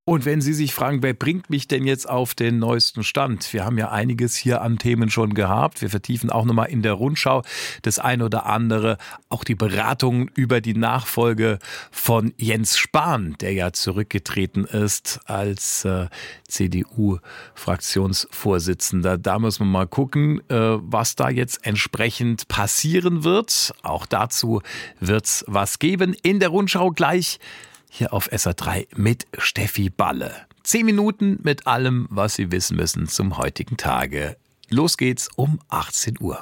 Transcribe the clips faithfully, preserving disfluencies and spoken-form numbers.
Und wenn Sie sich fragen, wer bringt mich denn jetzt auf den neuesten Stand? Wir haben ja einiges hier an Themen schon gehabt. Wir vertiefen auch nochmal in der Rundschau das ein oder andere. Auch die Beratungen über die Nachfolge von Jens Spahn, der ja zurückgetreten ist als äh, C D U-Fraktionsvorsitzender. Da muss man mal gucken, äh, was da jetzt entsprechend passieren wird. Auch dazu wird's was geben. In der Rundschau gleich hier auf S R drei mit Steffi Balle. Zehn Minuten mit allem, was Sie wissen müssen zum heutigen Tage. Los geht's um achtzehn Uhr.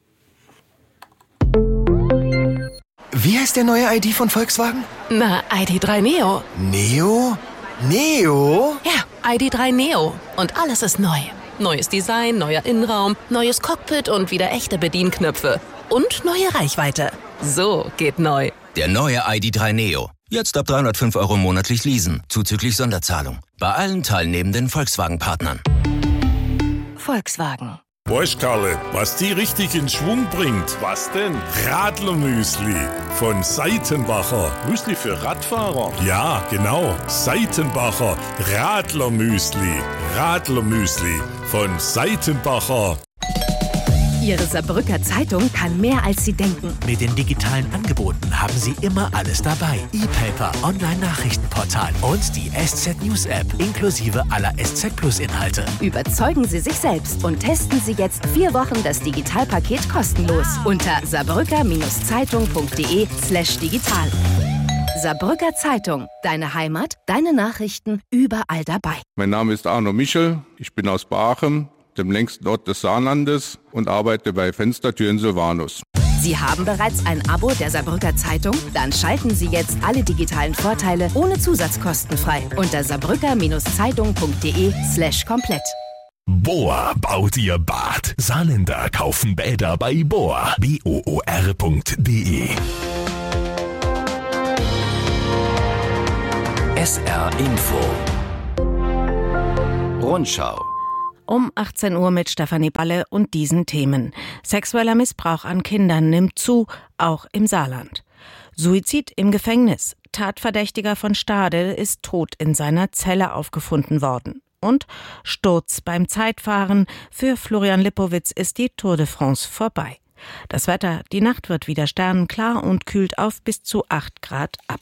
Wie heißt der neue I D von Volkswagen? Na, I D drei Neo. Neo? Neo? Ja, I D drei Neo. Und alles ist neu. Neues Design, neuer Innenraum, neues Cockpit und wieder echte Bedienknöpfe. Und neue Reichweite. So geht neu. Der neue I D drei Neo. Jetzt ab dreihundertfünf Euro monatlich leasen, zuzüglich Sonderzahlung. Bei allen teilnehmenden Volkswagen-Partnern. Volkswagen. Weißt Karle, was die richtig in Schwung bringt? Was denn? Radlermüsli von Seitenbacher. Müsli für Radfahrer? Ja, genau. Seitenbacher Radlermüsli. Radlermüsli von Seitenbacher. Ihre Saarbrücker Zeitung kann mehr, als Sie denken. Mit den digitalen Angeboten haben Sie immer alles dabei. E-Paper, Online-Nachrichtenportal und die S Z News App inklusive aller S Z Plus Inhalte. Überzeugen Sie sich selbst und testen Sie jetzt vier Wochen das Digitalpaket kostenlos unter saarbrücker-zeitung.de slash digital. Saarbrücker Zeitung, deine Heimat, deine Nachrichten, überall dabei. Mein Name ist Arno Michel, ich bin aus Baachem, dem längsten Ort des Saarlandes, und arbeite bei Fenstertüren Sylvanus. Sie haben bereits ein Abo der Saarbrücker Zeitung? Dann schalten Sie jetzt alle digitalen Vorteile ohne Zusatzkosten frei unter saarbrücker-zeitung.de slash komplett. Bohr baut ihr Bad. Saarländer kaufen Bäder bei Bohr. B O O R punkt D E. S R Info. Rundschau. Um achtzehn Uhr mit Stefanie Balle und diesen Themen. Sexueller Missbrauch an Kindern nimmt zu, auch im Saarland. Suizid im Gefängnis. Tatverdächtiger von Stade ist tot in seiner Zelle aufgefunden worden. Und Sturz beim Zeitfahren. Für Florian Lipowitz ist die Tour de France vorbei. Das Wetter, die Nacht wird wieder sternenklar und kühlt auf bis zu acht Grad ab.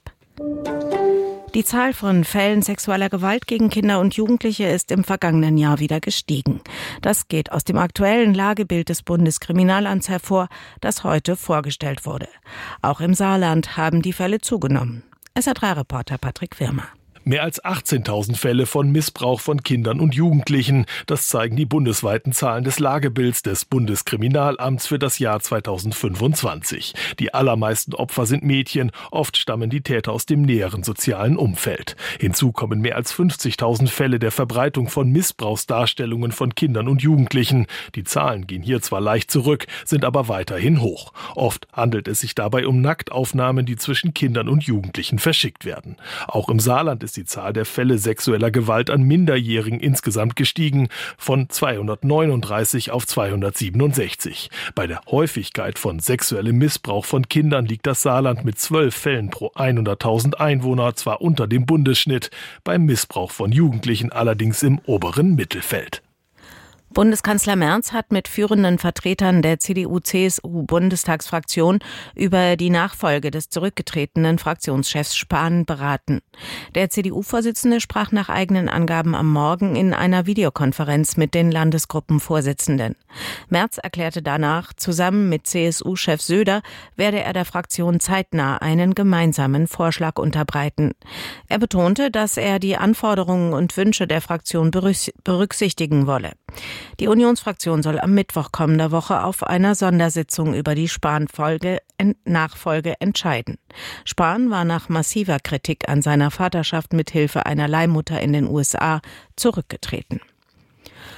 Die Zahl von Fällen sexueller Gewalt gegen Kinder und Jugendliche ist im vergangenen Jahr wieder gestiegen. Das geht aus dem aktuellen Lagebild des Bundeskriminalamts hervor, das heute vorgestellt wurde. Auch im Saarland haben die Fälle zugenommen. S R drei Reporter Patrick Wirmer. Mehr als achtzehntausend Fälle von Missbrauch von Kindern und Jugendlichen. Das zeigen die bundesweiten Zahlen des Lagebilds des Bundeskriminalamts für das Jahr zweitausendfünfundzwanzig. Die allermeisten Opfer sind Mädchen. Oft stammen die Täter aus dem näheren sozialen Umfeld. Hinzu kommen mehr als fünfzigtausend Fälle der Verbreitung von Missbrauchsdarstellungen von Kindern und Jugendlichen. Die Zahlen gehen hier zwar leicht zurück, sind aber weiterhin hoch. Oft handelt es sich dabei um Nacktaufnahmen, die zwischen Kindern und Jugendlichen verschickt werden. Auch im Saarland ist die Zahl der Fälle sexueller Gewalt an Minderjährigen insgesamt gestiegen, von zweihundertneununddreißig auf zweihundertsiebenundsechzig. Bei der Häufigkeit von sexuellem Missbrauch von Kindern liegt das Saarland mit zwölf Fällen pro hunderttausend Einwohner zwar unter dem Bundesschnitt, beim Missbrauch von Jugendlichen allerdings im oberen Mittelfeld. Bundeskanzler Merz hat mit führenden Vertretern der C D U C S U-Bundestagsfraktion über die Nachfolge des zurückgetretenen Fraktionschefs Spahn beraten. Der C D U-Vorsitzende sprach nach eigenen Angaben am Morgen in einer Videokonferenz mit den Landesgruppenvorsitzenden. Merz erklärte danach, zusammen mit C S U-Chef Söder werde er der Fraktion zeitnah einen gemeinsamen Vorschlag unterbreiten. Er betonte, dass er die Anforderungen und Wünsche der Fraktion berücksichtigen wolle. Die Unionsfraktion soll am Mittwoch kommender Woche auf einer Sondersitzung über die Spahn-Nachfolge entscheiden. Spahn war nach massiver Kritik an seiner Vaterschaft mit Hilfe einer Leihmutter in den U S A zurückgetreten.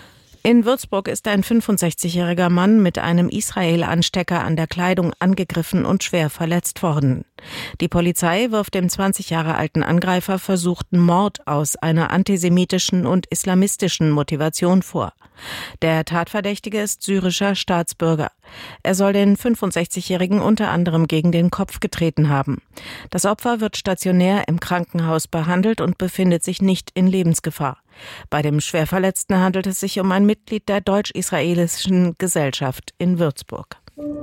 In Würzburg ist ein fünfundsechzigjähriger Mann mit einem Israel-Anstecker an der Kleidung angegriffen und schwer verletzt worden. Die Polizei wirft dem zwanzig Jahre alten Angreifer versuchten Mord aus einer antisemitischen und islamistischen Motivation vor. Der Tatverdächtige ist syrischer Staatsbürger. Er soll den fünfundsechzigjährigen unter anderem gegen den Kopf getreten haben. Das Opfer wird stationär im Krankenhaus behandelt und befindet sich nicht in Lebensgefahr. Bei dem Schwerverletzten handelt es sich um ein Mitglied der deutsch-israelischen Gesellschaft in Würzburg.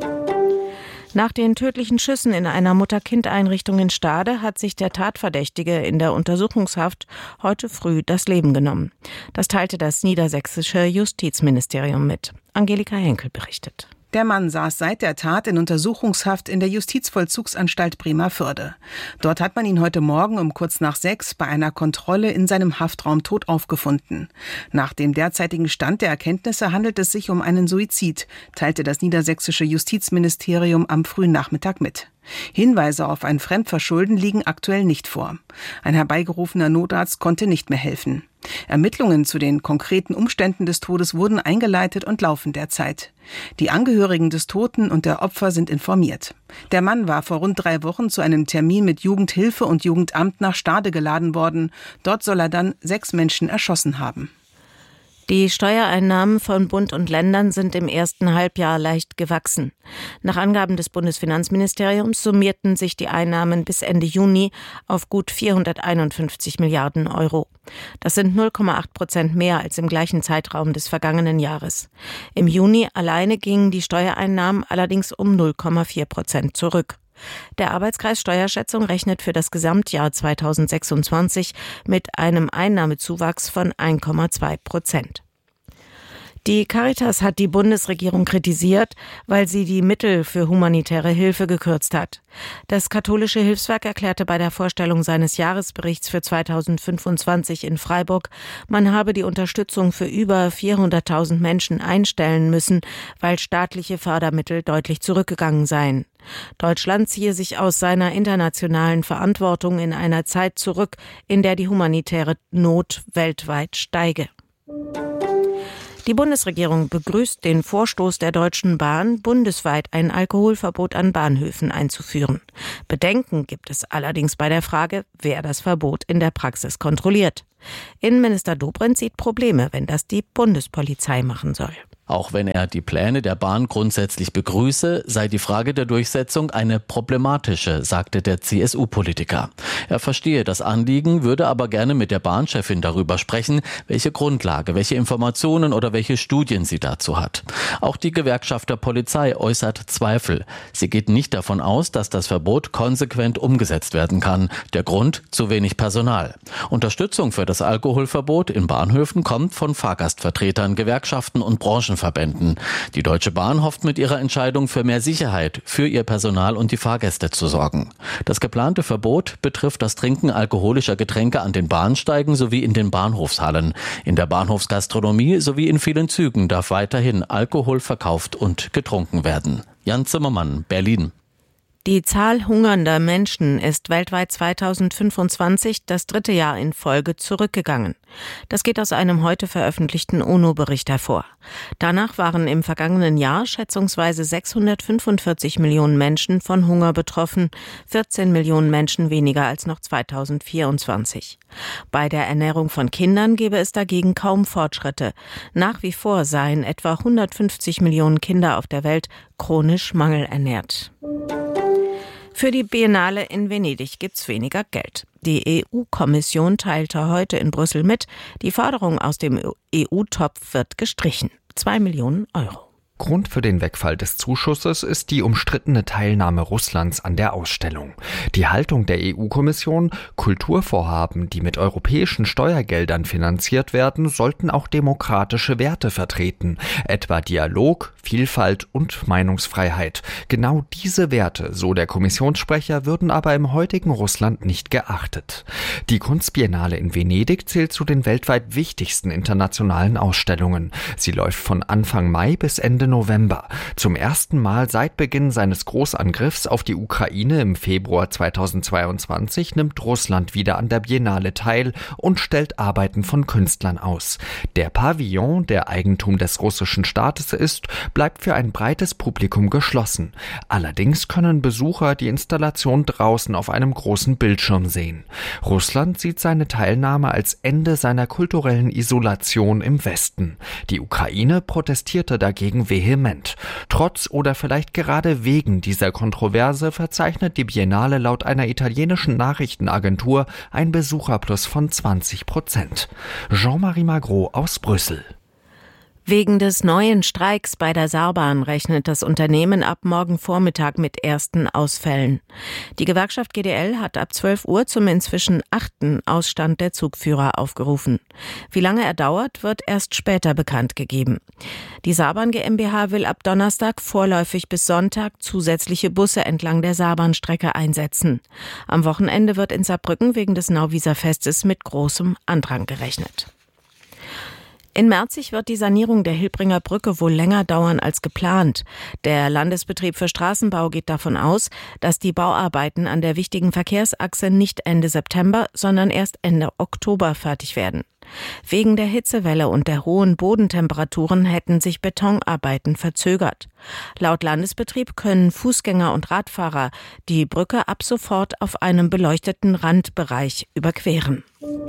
Nach den tödlichen Schüssen in einer Mutter-Kind-Einrichtung in Stade hat sich der Tatverdächtige in der Untersuchungshaft heute früh das Leben genommen. Das teilte das niedersächsische Justizministerium mit. Angelika Henkel berichtet. Der Mann saß seit der Tat in Untersuchungshaft in der Justizvollzugsanstalt Bremervörde. Dort hat man ihn heute Morgen um kurz nach sechs bei einer Kontrolle in seinem Haftraum tot aufgefunden. Nach dem derzeitigen Stand der Erkenntnisse handelt es sich um einen Suizid, teilte das niedersächsische Justizministerium am frühen Nachmittag mit. Hinweise auf ein Fremdverschulden liegen aktuell nicht vor. Ein herbeigerufener Notarzt konnte nicht mehr helfen. Ermittlungen zu den konkreten Umständen des Todes wurden eingeleitet und laufen derzeit. Die Angehörigen des Toten und der Opfer sind informiert. Der Mann war vor rund drei Wochen zu einem Termin mit Jugendhilfe und Jugendamt nach Stade geladen worden. Dort soll er dann sechs Menschen erschossen haben. Die Steuereinnahmen von Bund und Ländern sind im ersten Halbjahr leicht gewachsen. Nach Angaben des Bundesfinanzministeriums summierten sich die Einnahmen bis Ende Juni auf gut vierhunderteinundfünfzig Milliarden Euro. Das sind null Komma acht Prozent mehr als im gleichen Zeitraum des vergangenen Jahres. Im Juni alleine gingen die Steuereinnahmen allerdings um null Komma vier Prozent zurück. Der Arbeitskreis Steuerschätzung rechnet für das Gesamtjahr zweitausendsechsundzwanzig mit einem Einnahmezuwachs von eins Komma zwei Prozent. Die Caritas hat die Bundesregierung kritisiert, weil sie die Mittel für humanitäre Hilfe gekürzt hat. Das katholische Hilfswerk erklärte bei der Vorstellung seines Jahresberichts für zweitausendfünfundzwanzig in Freiburg, man habe die Unterstützung für über vierhunderttausend Menschen einstellen müssen, weil staatliche Fördermittel deutlich zurückgegangen seien. Deutschland ziehe sich aus seiner internationalen Verantwortung in einer Zeit zurück, in der die humanitäre Not weltweit steige. Die Bundesregierung begrüßt den Vorstoß der Deutschen Bahn, bundesweit ein Alkoholverbot an Bahnhöfen einzuführen. Bedenken gibt es allerdings bei der Frage, wer das Verbot in der Praxis kontrolliert. Innenminister Dobrindt sieht Probleme, wenn das die Bundespolizei machen soll. Auch wenn er die Pläne der Bahn grundsätzlich begrüße, sei die Frage der Durchsetzung eine problematische, sagte der C S U-Politiker. Er verstehe das Anliegen, würde aber gerne mit der Bahnchefin darüber sprechen, welche Grundlage, welche Informationen oder welche Studien sie dazu hat. Auch die Gewerkschaft der Polizei äußert Zweifel. Sie geht nicht davon aus, dass das Verbot konsequent umgesetzt werden kann. Der Grund: zu wenig Personal. Unterstützung für das Alkoholverbot in Bahnhöfen kommt von Fahrgastvertretern, Gewerkschaften und Branchenverbänden. Die Deutsche Bahn hofft mit ihrer Entscheidung für mehr Sicherheit für ihr Personal und die Fahrgäste zu sorgen. Das geplante Verbot betrifft das Trinken alkoholischer Getränke an den Bahnsteigen sowie in den Bahnhofshallen. In der Bahnhofsgastronomie sowie in vielen Zügen darf weiterhin Alkohol verkauft und getrunken werden. Jan Zimmermann, Berlin. Die Zahl hungernder Menschen ist weltweit zweitausendfünfundzwanzig das dritte Jahr in Folge zurückgegangen. Das geht aus einem heute veröffentlichten UNO-Bericht hervor. Danach waren im vergangenen Jahr schätzungsweise sechshundertfünfundvierzig Millionen Menschen von Hunger betroffen, vierzehn Millionen Menschen weniger als noch zweitausendvierundzwanzig. Bei der Ernährung von Kindern gebe es dagegen kaum Fortschritte. Nach wie vor seien etwa hundertfünfzig Millionen Kinder auf der Welt chronisch mangelernährt. Für die Biennale in Venedig gibt's weniger Geld. Die E U-Kommission teilte heute in Brüssel mit, die Förderung aus dem E U-Topf wird gestrichen. Zwei Millionen Euro. Grund für den Wegfall des Zuschusses ist die umstrittene Teilnahme Russlands an der Ausstellung. Die Haltung der E U-Kommission: Kulturvorhaben, die mit europäischen Steuergeldern finanziert werden, sollten auch demokratische Werte vertreten, etwa Dialog, Vielfalt und Meinungsfreiheit. Genau diese Werte, so der Kommissionssprecher, würden aber im heutigen Russland nicht geachtet. Die Kunstbiennale in Venedig zählt zu den weltweit wichtigsten internationalen Ausstellungen. Sie läuft von Anfang Mai bis Ende November. Zum ersten Mal seit Beginn seines Großangriffs auf die Ukraine im Februar zweitausendzweiundzwanzig nimmt Russland wieder an der Biennale teil und stellt Arbeiten von Künstlern aus. Der Pavillon, der Eigentum des russischen Staates ist, bleibt für ein breites Publikum geschlossen. Allerdings können Besucher die Installation draußen auf einem großen Bildschirm sehen. Russland sieht seine Teilnahme als Ende seiner kulturellen Isolation im Westen. Die Ukraine protestierte dagegen vehement. Trotz oder vielleicht gerade wegen dieser Kontroverse verzeichnet die Biennale laut einer italienischen Nachrichtenagentur ein Besucherplus von zwanzig Prozent. Jean-Marie Magro aus Brüssel. Wegen des neuen Streiks bei der Saarbahn rechnet das Unternehmen ab morgen Vormittag mit ersten Ausfällen. Die Gewerkschaft G D L hat ab zwölf Uhr zum inzwischen achten Ausstand der Zugführer aufgerufen. Wie lange er dauert, wird erst später bekannt gegeben. Die Saarbahn GmbH will ab Donnerstag vorläufig bis Sonntag zusätzliche Busse entlang der Saarbahnstrecke einsetzen. Am Wochenende wird in Saarbrücken wegen des Nauwieser Festes mit großem Andrang gerechnet. In Merzig wird die Sanierung der Hilbringer Brücke wohl länger dauern als geplant. Der Landesbetrieb für Straßenbau geht davon aus, dass die Bauarbeiten an der wichtigen Verkehrsachse nicht Ende September, sondern erst Ende Oktober fertig werden. Wegen der Hitzewelle und der hohen Bodentemperaturen hätten sich Betonarbeiten verzögert. Laut Landesbetrieb können Fußgänger und Radfahrer die Brücke ab sofort auf einem beleuchteten Randbereich überqueren.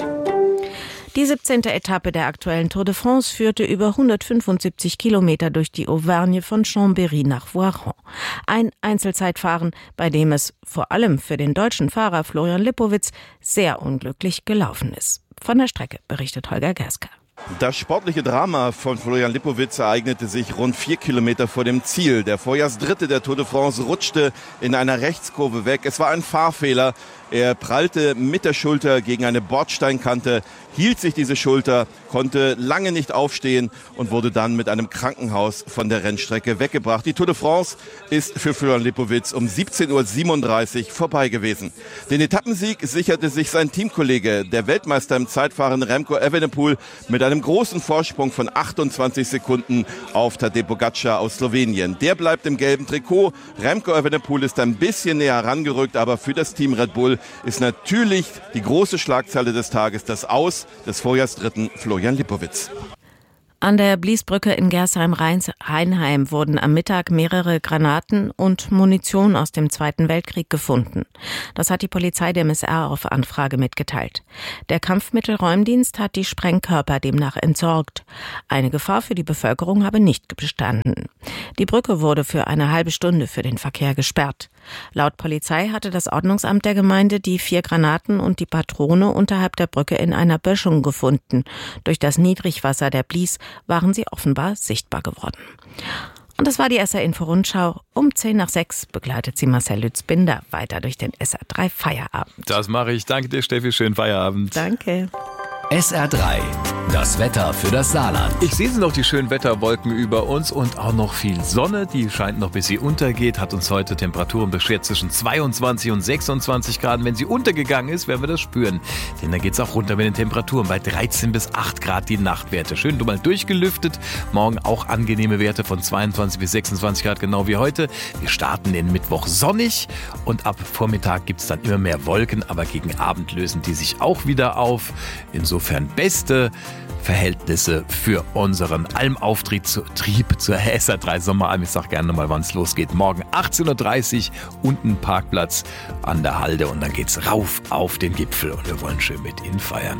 Die siebzehnte Etappe der aktuellen Tour de France führte über hundertfünfundsiebzig Kilometer durch die Auvergne von Chambéry nach Voiron. Ein Einzelzeitfahren, bei dem es vor allem für den deutschen Fahrer Florian Lippowitz sehr unglücklich gelaufen ist. Von der Strecke berichtet Holger Gerska. Das sportliche Drama von Florian Lippowitz ereignete sich rund vier Kilometer vor dem Ziel. Der Vorjahrsdritte der Tour de France rutschte in einer Rechtskurve weg. Es war ein Fahrfehler. Er prallte mit der Schulter gegen eine Bordsteinkante, hielt sich diese Schulter, konnte lange nicht aufstehen und wurde dann mit einem Krankenhaus von der Rennstrecke weggebracht. Die Tour de France ist für Florian Lippowitz um siebzehn Uhr siebenunddreißig vorbei gewesen. Den Etappensieg sicherte sich sein Teamkollege, der Weltmeister im Zeitfahren Remco Evenepoel, mit einem großen Vorsprung von achtundzwanzig Sekunden auf Tadej Pogačar aus Slowenien. Der bleibt im gelben Trikot. Remco Evenepoel ist ein bisschen näher herangerückt, aber für das Team Red Bull ist natürlich die große Schlagzeile des Tages das Aus des Vorjahrsdritten Florian Lippowitz. An der Bliesbrücke in Gersheim-Rheinheim wurden am Mittag mehrere Granaten und Munition aus dem Zweiten Weltkrieg gefunden. Das hat die Polizei dem S R auf Anfrage mitgeteilt. Der Kampfmittelräumdienst hat die Sprengkörper demnach entsorgt. Eine Gefahr für die Bevölkerung habe nicht bestanden. Die Brücke wurde für eine halbe Stunde für den Verkehr gesperrt. Laut Polizei hatte das Ordnungsamt der Gemeinde die vier Granaten und die Patrone unterhalb der Brücke in einer Böschung gefunden. Durch das Niedrigwasser der Blies waren sie offenbar sichtbar geworden. Und das war die S R-Info-Rundschau. Um zehn nach sechs begleitet sie Marcel Lütz-Binder weiter durch den S R drei Feierabend. Das mache ich. Danke dir, Steffi. Schönen Feierabend. Danke. S R drei, das Wetter für das Saarland. Ich sehe noch die schönen Wetterwolken über uns und auch noch viel Sonne. Die scheint noch, bis sie untergeht. Hat uns heute Temperaturen beschert zwischen zweiundzwanzig und sechsundzwanzig Grad. Wenn sie untergegangen ist, werden wir das spüren. Denn dann geht es auch runter mit den Temperaturen bei dreizehn bis acht Grad die Nachtwerte. Schön mal durchgelüftet. Morgen auch angenehme Werte von zweiundzwanzig bis sechsundzwanzig Grad, genau wie heute. Wir starten den Mittwoch sonnig und ab Vormittag gibt es dann immer mehr Wolken. Aber gegen Abend lösen die sich auch wieder auf. Insofern Insofern beste Verhältnisse für unseren Almauftrieb zu, Trieb zur S R drei Sommeralm. Ich sage gerne nochmal, wann es losgeht. Morgen achtzehn Uhr dreißig, unten Parkplatz an der Halde und dann geht's rauf auf den Gipfel und wir wollen schön mit Ihnen feiern.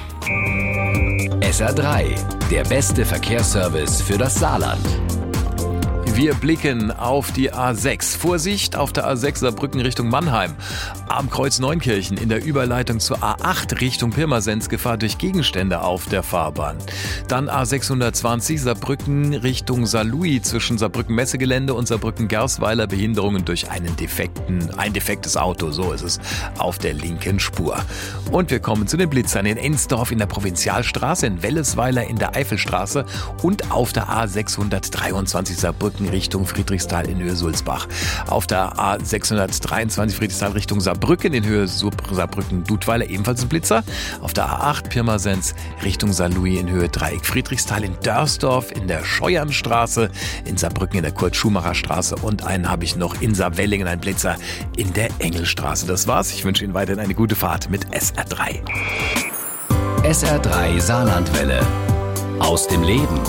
S R drei, der beste Verkehrsservice für das Saarland. Wir blicken auf die A sechs. Vorsicht auf der A sechs Saarbrücken Richtung Mannheim. Am Kreuz Neunkirchen in der Überleitung zur A acht Richtung Pirmasens Gefahr durch Gegenstände auf der Fahrbahn. Dann A sechshundertzwanzig Saarbrücken Richtung Saarlouis zwischen Saarbrücken Messegelände und Saarbrücken Gersweiler Behinderungen durch einen defekten, ein defektes Auto, so ist es, auf der linken Spur. Und wir kommen zu den Blitzern in Ensdorf in der Provinzialstraße, in Wellesweiler in der Eifelstraße und auf der A sechshundertdreiundzwanzig Saarbrücken Saarbrücken Richtung Friedrichsthal in Höhe Sulzbach. Auf der A sechshundertdreiundzwanzig Friedrichsthal Richtung Saarbrücken in Höhe Saarbrücken-Dudweiler ebenfalls ein Blitzer. Auf der A acht Pirmasens Richtung Saarlouis in Höhe Dreieck Friedrichsthal in Dörsdorf in der Scheuernstraße, in Saarbrücken in der Kurt-Schumacher-Straße und einen habe ich noch in Saarwellingen, ein Blitzer in der Engelstraße. Das war's. Ich wünsche Ihnen weiterhin eine gute Fahrt mit S R drei. S R drei Saarlandwelle. Aus dem Leben.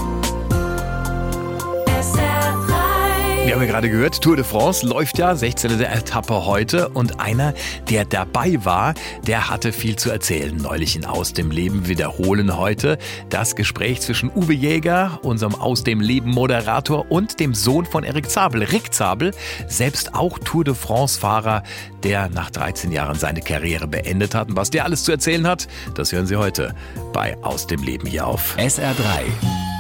Wir haben ja gerade gehört, Tour de France läuft ja, sechzehnte Etappe heute und einer, der dabei war, der hatte viel zu erzählen. Neulich in Aus dem Leben wiederholen heute das Gespräch zwischen Uwe Jäger, unserem Aus dem Leben Moderator und dem Sohn von Erik Zabel, Rick Zabel, selbst auch Tour de France Fahrer, der nach dreizehn Jahren seine Karriere beendet hat. Und was der alles zu erzählen hat, das hören Sie heute bei Aus dem Leben hier auf S R drei.